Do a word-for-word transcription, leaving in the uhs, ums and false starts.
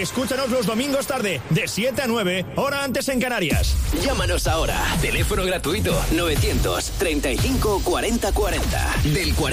Escúchanos los domingos tarde, de siete a nueve, hora antes en Canarias. Llámanos ahora. Teléfono gratuito novecientos treinta y cinco cuarenta cuarenta. Del cuarenta.